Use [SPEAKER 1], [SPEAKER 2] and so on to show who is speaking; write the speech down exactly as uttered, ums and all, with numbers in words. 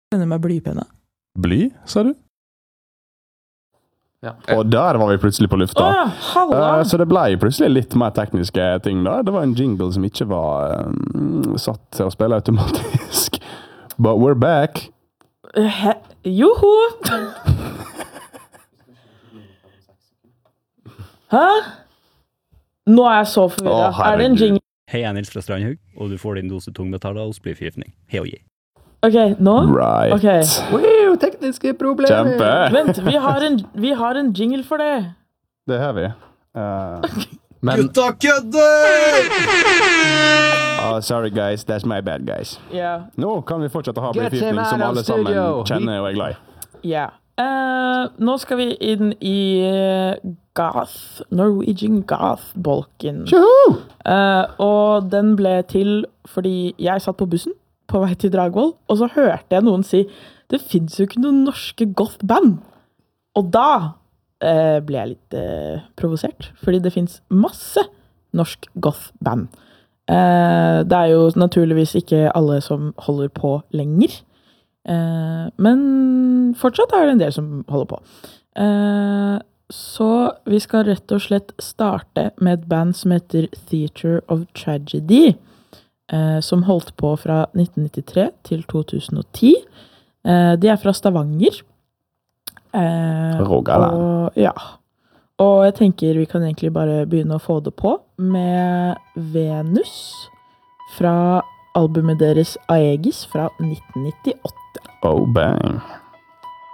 [SPEAKER 1] Denne med blypenna.
[SPEAKER 2] Bly, sa du?
[SPEAKER 3] Ja.
[SPEAKER 2] Og der var vi plutselig på lufta.
[SPEAKER 1] Åh, halla!
[SPEAKER 2] Uh, så det ble plutselig litt mer tekniske ting da. Det var en jingle som ikke var um, satt til å spille automatisk. But we're back.
[SPEAKER 1] He Joho! Hæ? Nå er jeg så forvirret.
[SPEAKER 2] Å,
[SPEAKER 1] er det en
[SPEAKER 2] herregud.
[SPEAKER 1] jingle?
[SPEAKER 4] Hei, jeg er Nils fra Strandhaug, og du får din dose tungmetaller og spliforgiftning. Hei og gi.
[SPEAKER 1] Ok, nå?
[SPEAKER 2] Right.
[SPEAKER 1] Ok.
[SPEAKER 3] Wow, tekniske problemer.
[SPEAKER 2] Kjempe.
[SPEAKER 1] Vent, vi har, en, vi har en jingle for det.
[SPEAKER 2] Det har vi. Uh,
[SPEAKER 3] Men
[SPEAKER 5] Gutta kødder!
[SPEAKER 2] oh, sorry guys, that's my bad guys.
[SPEAKER 1] Ja.
[SPEAKER 2] Nå kan vi fortsette å ha
[SPEAKER 3] Get him
[SPEAKER 2] blyforgiftning som
[SPEAKER 3] out of
[SPEAKER 2] alle sammen
[SPEAKER 3] studio.
[SPEAKER 2] kjenner og er glad i.
[SPEAKER 1] Ja. Eh, nå skal vi inn i eh, Goth, Norwegian Goth-bolken. Eh, og den ble til fordi jeg satt på bussen på vei til Dragvoll, og så hørte jeg noen si, det finnes jo ikke noen norske goth-band. Og da eh, ble jeg litt eh, provosert, fordi det finnes masse norsk goth-band. Eh, det er jo naturligvis ikke alle som holder på lenger, eh, men fortsatt er det en del som holder på. Eh, så vi skal rett og slett starte med et band som heter Theatre of Tragedy, eh, som holdt på fra nitten nittitre til to tusen og ti. Eh, de er fra Stavanger. Eh,
[SPEAKER 2] Rogaland.
[SPEAKER 1] og, ja. Og jeg tenker vi kan egentlig bare begynne å få det på med Venus fra albumet deres Aegis fra nitten nittiåtte.
[SPEAKER 2] Oh, bang.